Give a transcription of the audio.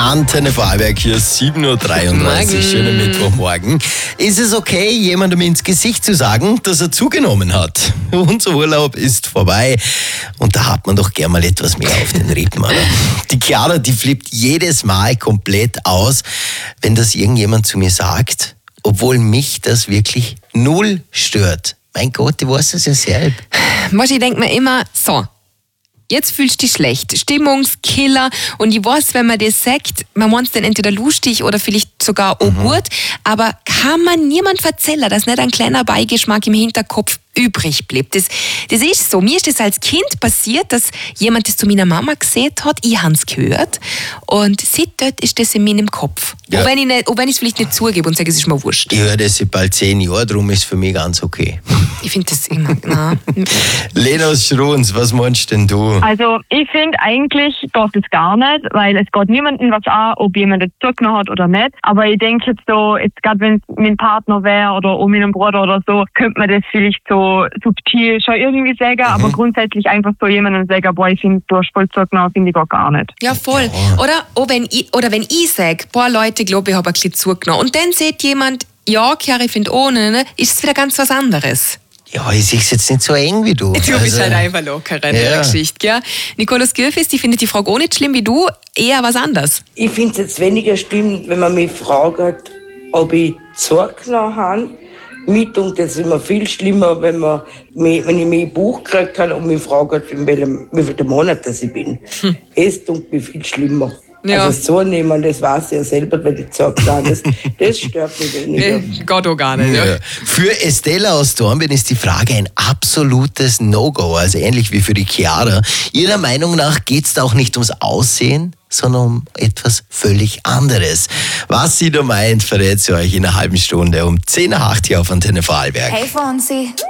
Antenne Vorarlberg, hier 7.33 Uhr, schönen Mittwochmorgen. Ist es okay, jemandem ins Gesicht zu sagen, dass er zugenommen hat? Unser Urlaub ist vorbei und da hat man doch gern mal etwas mehr auf den Rippen, oder? Die Chiara, die flippt jedes Mal komplett aus, wenn das irgendjemand zu mir sagt, obwohl mich das wirklich null stört. Mein Gott, du weißt das ja selbst. Ich denke mir immer, so, jetzt fühlst du dich schlecht, Stimmungskiller, und ich weiß, wenn man das sagt, man meint es dann entweder lustig oder vielleicht sogar auch gut, aber kann man niemand erzählen, dass nicht ein kleiner Beigeschmack im Hinterkopf übrig bleibt. Das ist so. Mir ist das als Kind passiert, dass jemand das zu meiner Mama gesagt hat, ich habe es gehört, und seitdem ist das in meinem Kopf. Ja. Auch wenn ich es vielleicht nicht zugebe und sage, es ist mir wurscht. Ich höre das seit bald 10 Jahre, darum ist es für mich ganz okay. Ich finde das immer, nein. Lena aus Schruns, was meinst denn du? Also ich finde eigentlich geht das gar nicht, weil es geht niemandem was an, ob jemand das zugenommen hat oder nicht. Aber ich denke jetzt so, jetzt gerade wenn es mein Partner wäre oder auch mein Bruder oder so, könnte man das vielleicht so subtil schon irgendwie sagen, aber grundsätzlich einfach so jemandem sagen, boah, ich finde, du hast voll zugenommen, finde ich gar nicht. Ja, voll. Oder wenn ich sage, boah Leute, ich glaube, ich habe ein bisschen zugenommen. Und dann sagt jemand, ja, Chiara, ich finde ohne, ist es wieder ganz was anderes. Ja, ich sehe es jetzt nicht so eng wie du. Du bist halt einfach lockerer in der Geschichte, gell? Nikolaus Gürfist, ich finde die Frage auch nicht schlimm wie du, eher was anderes. Ich finde es jetzt weniger schlimm, wenn man mich fragt, ob ich zugenommen habe. Mir tut es immer viel schlimmer, wenn ich mir ein Buch gekriegt habe und mich fragt, in wie viel Monat das ich bin. Es tut mir viel schlimmer. Ja. Also so nehmen, das weiß ich ja selber, wenn ich zugenommen habe. Das stört mich weniger. Geht auch gar nicht, ja. Für Estella aus Dornbirn ist die Frage ein absolutes No-Go, also ähnlich wie für die Chiara. Ihrer Meinung nach geht es da auch nicht ums Aussehen, sondern um etwas völlig anderes. Was sie da meint, verrät sie euch in einer halben Stunde um 10 nach 8 hier auf Antenne Vorarlberg. Hey Fonsi.